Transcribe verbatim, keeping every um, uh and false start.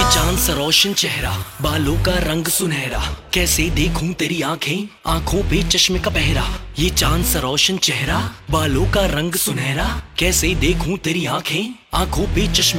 चांद सा रोशन चेहरा, बालों का रंग सुनहरा, कैसे देखूं तेरी आंखें, आंखों पे चश्मे का पहरा। ये चांद सा रोशन चेहरा, बालों का रंग सुनहरा, कैसे देखूं तेरी आंखें, आंखों पे चश्मे